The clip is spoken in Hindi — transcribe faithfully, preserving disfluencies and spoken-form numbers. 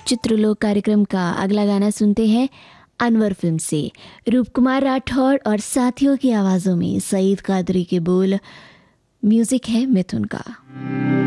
चित्रलोक कार्यक्रम का अगला गाना सुनते हैं अनवर फिल्म से। रूप कुमार राठौड़ और साथियों की आवाज़ों में सईद कादरी के बोल, म्यूजिक है मिथुन का।